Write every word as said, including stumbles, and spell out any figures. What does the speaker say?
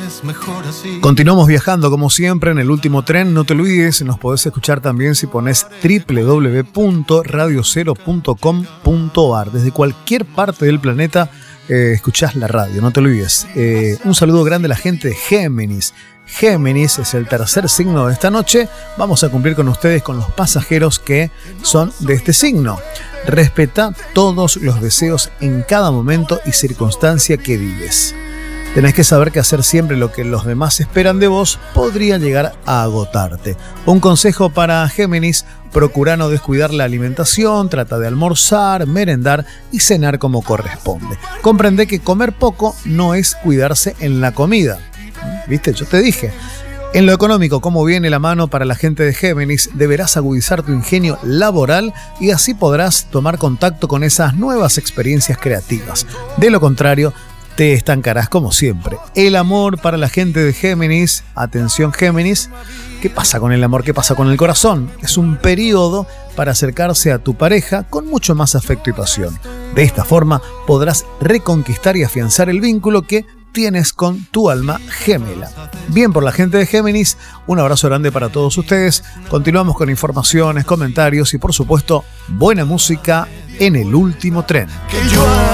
Continuamos viajando como siempre en el último tren. No te olvides, nos podés escuchar también si pones doble u doble u doble u punto radio cero punto com punto a r. Desde cualquier parte del planeta eh, escuchás la radio, no te olvides. Eh, un saludo grande a la gente de Géminis. Géminis es el tercer signo de esta noche. Vamos a cumplir con ustedes con los pasajeros que son de este signo. Respeta todos los deseos en cada momento y circunstancia que vives. Tenés que saber que hacer siempre lo que los demás esperan de vos podría llegar a agotarte. Un consejo para Géminis: procura no descuidar la alimentación, trata de almorzar, merendar y cenar como corresponde. Comprende que comer poco no es cuidarse en la comida. ¿Viste? Yo te dije. En lo económico, como viene la mano para la gente de Géminis, deberás agudizar tu ingenio laboral y así podrás tomar contacto con esas nuevas experiencias creativas. De lo contrario, te estancarás como siempre. El amor para la gente de Géminis. Atención, Géminis. ¿Qué pasa con el amor? ¿Qué pasa con el corazón? Es un periodo para acercarse a tu pareja con mucho más afecto y pasión. De esta forma podrás reconquistar y afianzar el vínculo que tienes con tu alma gemela. Bien por la gente de Géminis, un abrazo grande para todos ustedes. Continuamos con informaciones, comentarios y por supuesto buena música en el último tren.